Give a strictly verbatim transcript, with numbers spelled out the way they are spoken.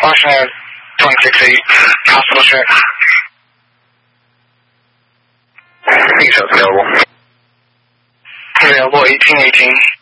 Washington, twenty-six eight, hospital check. Details available. Available, eighteen eighteen.